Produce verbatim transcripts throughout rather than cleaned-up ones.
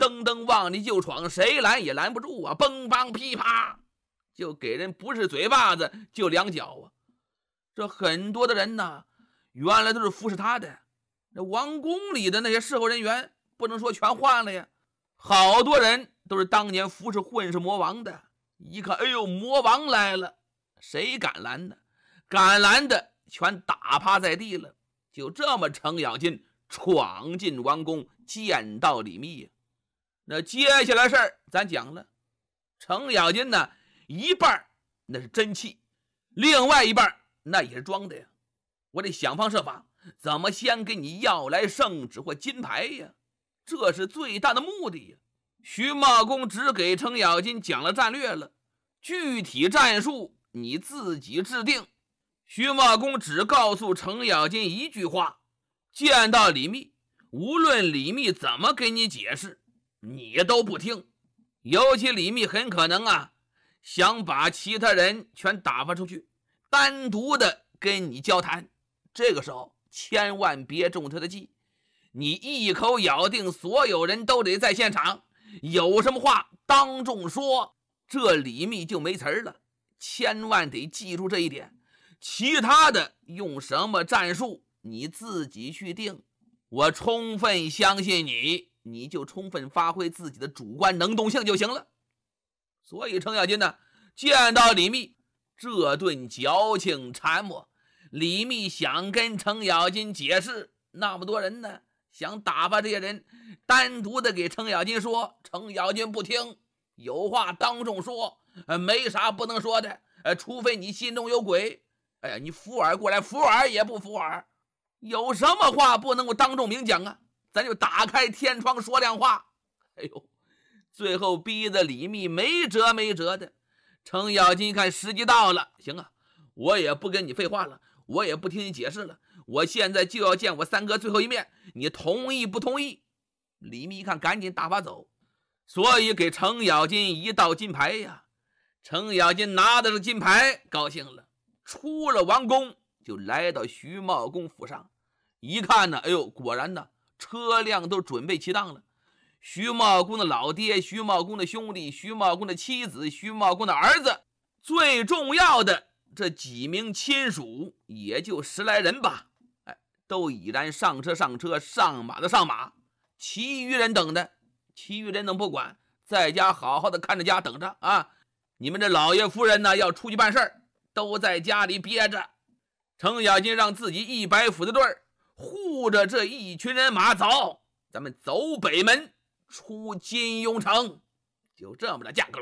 噔噔往里就闯，谁拦也拦不住啊！嘣梆噼啪，就给人不是嘴巴子就两脚啊！这很多的人呢，原来都是服侍他的。这王宫里的那些侍候人员，不能说全换了呀，好多人都是当年服侍混世魔王的。一看，哎呦，魔王来了，谁敢拦呢？敢拦的全打趴在地了。就这么，程咬金闯进王宫，见到李密呀。那接下来事儿咱讲了，程咬金呢，一半那是真气，另外一半那也是装的呀。我得想方设法，怎么先给你要来圣旨或金牌呀？这是最大的目的呀。徐茂公只给程咬金讲了战略了，具体战术你自己制定。徐茂公只告诉程咬金一句话：见到李密，无论李密怎么给你解释，你都不听。尤其李密很可能啊，想把其他人全打发出去，单独的跟你交谈。这个时候千万别中他的计，你一口咬定所有人都得在现场，有什么话当众说，这李密就没词儿了。千万得记住这一点，其他的用什么战术你自己去定。我充分相信你，你就充分发挥自己的主观能动性就行了。所以程咬金呢，见到李密，这顿矫情缠磨。李密想跟程咬金解释，那么多人呢，想打发这些人，单独的给程咬金说，程咬金不听，有话当众说，呃、没啥不能说的，呃、除非你心中有鬼。哎呀，你扶耳过来，扶耳也不扶耳，有什么话不能够当众明讲啊？咱就打开天窗说亮话。哎呦，最后逼得李密没辙没辙的。程咬金一看时机到了，行啊，我也不跟你废话了，我也不听你解释了，我现在就要见我三哥最后一面，你同意不同意？李密一看，赶紧打发走，所以给程咬金一道金牌呀。程咬金拿的是金牌，高兴了，出了王宫，就来到徐茂公府上。一看呢，哎呦，果然呢，车辆都准备齐当了。徐茂公的老爹、徐茂公的兄弟、徐茂公的妻子、徐茂公的儿子，最重要的这几名亲属，也就十来人吧，哎，都已然上车上车，上马的上马。其余人等的，其余人能不管，在家好好的看着家，等着啊。你们这老爷夫人呢，要出去办事儿，都在家里憋着。程咬金让自己一百府的队儿护着这一群人马走，咱们走北门，出金庸城。就这么着，驾，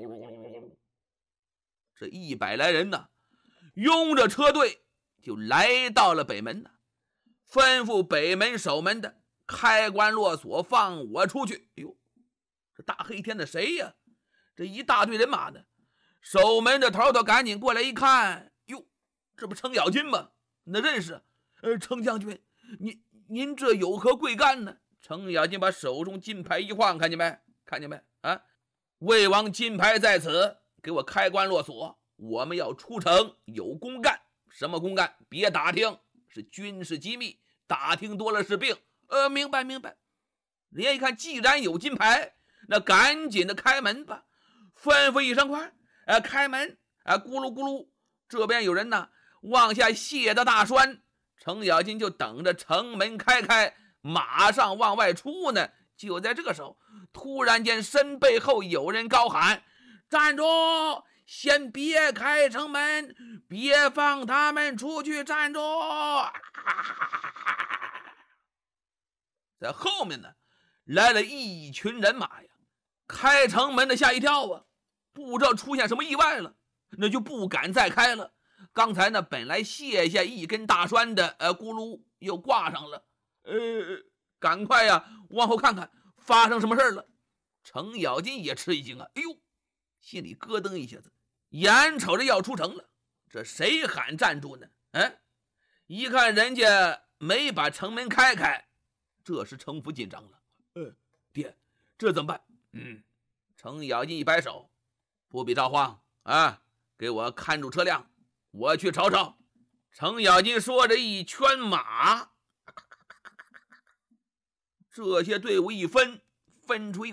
这一百来人呢，拥着车队就来到了北门呢，吩咐北门守门的开关落锁，放我出去。哎呦，这大黑天的谁呀？这一大队人马呢，守门的头头赶紧过来一看，哟，这不程咬金吗？那认识。呃，程将军，您您这有何贵干呢？程咬金把手中金牌一晃，看见没？看见没？啊，魏王金牌在此，给我开关落锁，我们要出城有公干。什么公干？别打听，是军事机密，打听多了是病。呃，明白明白。人家一看，既然有金牌，那赶紧的开门吧。吩咐一声，快，呃，开门！啊，咕噜咕噜，这边有人呢，往下卸的大栓。程咬金就等着城门开开，马上往外出呢。就在这个时候，突然间身背后有人高喊：站住！先别开城门，别放他们出去，站住！在后面呢，来了一群人马呀。开城门的吓一跳啊，不知道出现什么意外了，那就不敢再开了。刚才呢，本来卸下一根大栓的，呃，咕噜又挂上了。呃，赶快呀，往后看看发生什么事了。程咬金也吃一惊啊，哎呦，心里咯噔一下子，眼瞅着要出城了，这谁喊站住呢？哎，一看人家没把城门开开，这时程福紧张了。呃，爹，这怎么办？嗯，程咬金一摆手，不必着慌啊，给我看住车辆，我去瞅瞅。程咬金说着一圈马，这些队伍一分，分出一个